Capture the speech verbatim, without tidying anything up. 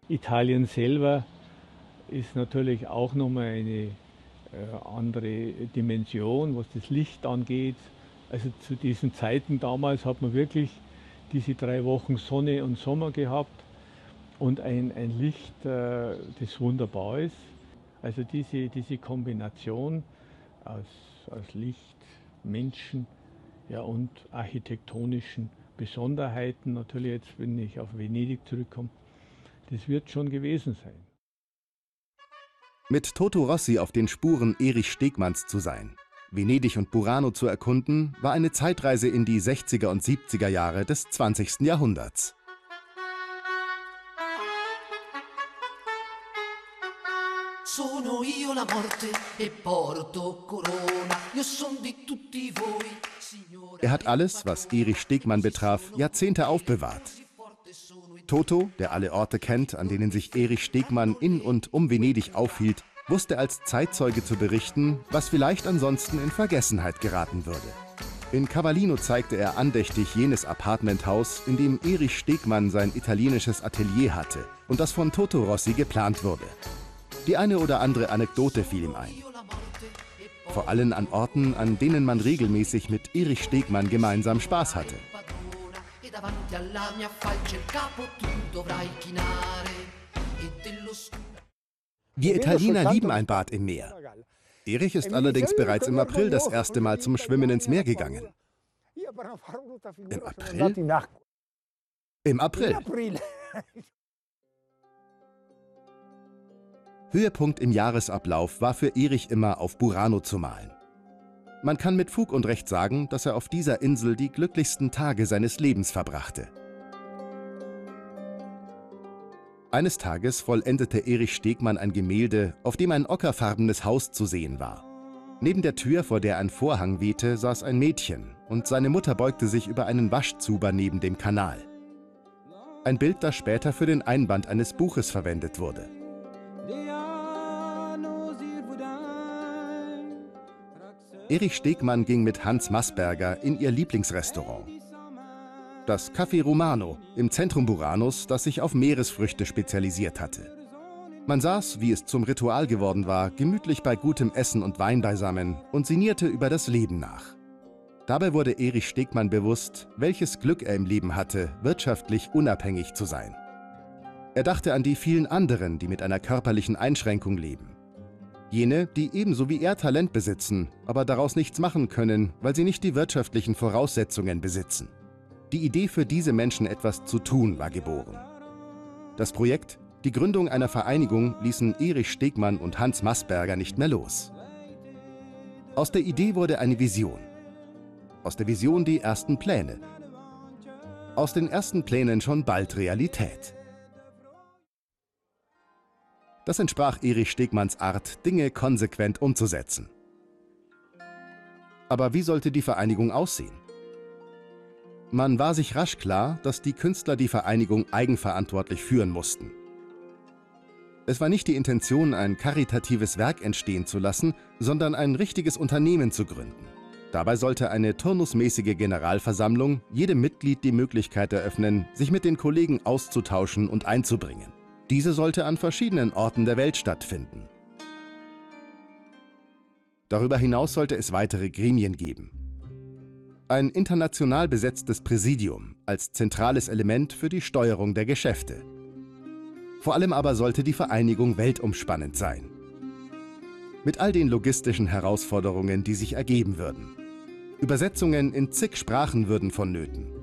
Italien selber ist natürlich auch nochmal eine äh, andere Dimension, was das Licht angeht. Also zu diesen Zeiten damals hat man wirklich diese drei Wochen Sonne und Sommer gehabt und ein, ein Licht, äh, das wunderbar ist. Also diese, diese Kombination aus, aus Licht, Menschen, ja, und architektonischen Besonderheiten, natürlich jetzt, wenn ich auf Venedig zurückkomme, das wird schon gewesen sein. Mit Toto Rossi auf den Spuren Erich Stegmanns zu sein, Venedig und Burano zu erkunden, war eine Zeitreise in die sechziger und siebziger Jahre des zwanzigsten Jahrhunderts. Sono io la morte e porto corona. Io son di tutti voi, signore. Er hat alles, was Erich Stegmann betraf, Jahrzehnte aufbewahrt. Toto, der alle Orte kennt, an denen sich Erich Stegmann in und um Venedig aufhielt, wusste als Zeitzeuge zu berichten, was vielleicht ansonsten in Vergessenheit geraten würde. In Cavallino zeigte er andächtig jenes Appartementhaus, in dem Erich Stegmann sein italienisches Atelier hatte und das von Toto Rossi geplant wurde. Die eine oder andere Anekdote fiel ihm ein. Vor allem an Orten, an denen man regelmäßig mit Erich Stegmann gemeinsam Spaß hatte. Wir Italiener lieben ein Bad im Meer. Erich ist allerdings bereits im April das erste Mal zum Schwimmen ins Meer gegangen. Im April? Im April. Höhepunkt im Jahresablauf war für Erich immer, auf Burano zu malen. Man kann mit Fug und Recht sagen, dass er auf dieser Insel die glücklichsten Tage seines Lebens verbrachte. Eines Tages vollendete Erich Stegmann ein Gemälde, auf dem ein ockerfarbenes Haus zu sehen war. Neben der Tür, vor der ein Vorhang wehte, saß ein Mädchen und seine Mutter beugte sich über einen Waschzuber neben dem Kanal. Ein Bild, das später für den Einband eines Buches verwendet wurde. Erich Stegmann ging mit Hans Maßberger in ihr Lieblingsrestaurant. Das Café Romano im Zentrum Buranos, das sich auf Meeresfrüchte spezialisiert hatte. Man saß, wie es zum Ritual geworden war, gemütlich bei gutem Essen und Wein beisammen und sinnierte über das Leben nach. Dabei wurde Erich Stegmann bewusst, welches Glück er im Leben hatte, wirtschaftlich unabhängig zu sein. Er dachte an die vielen anderen, die mit einer körperlichen Einschränkung leben. Jene, die ebenso wie er Talent besitzen, aber daraus nichts machen können, weil sie nicht die wirtschaftlichen Voraussetzungen besitzen. Die Idee, für diese Menschen etwas zu tun, war geboren. Das Projekt, die Gründung einer Vereinigung, ließen Erich Stegmann und Hans Maßberger nicht mehr los. Aus der Idee wurde eine Vision. Aus der Vision die ersten Pläne. Aus den ersten Plänen schon bald Realität. Das entsprach Erich Stegmanns Art, Dinge konsequent umzusetzen. Aber wie sollte die Vereinigung aussehen? Man war sich rasch klar, dass die Künstler die Vereinigung eigenverantwortlich führen mussten. Es war nicht die Intention, ein karitatives Werk entstehen zu lassen, sondern ein richtiges Unternehmen zu gründen. Dabei sollte eine turnusmäßige Generalversammlung jedem Mitglied die Möglichkeit eröffnen, sich mit den Kollegen auszutauschen und einzubringen. Diese sollte an verschiedenen Orten der Welt stattfinden. Darüber hinaus sollte es weitere Gremien geben. Ein international besetztes Präsidium als zentrales Element für die Steuerung der Geschäfte. Vor allem aber sollte die Vereinigung weltumspannend sein. Mit all den logistischen Herausforderungen, die sich ergeben würden. Übersetzungen in zig Sprachen würden vonnöten.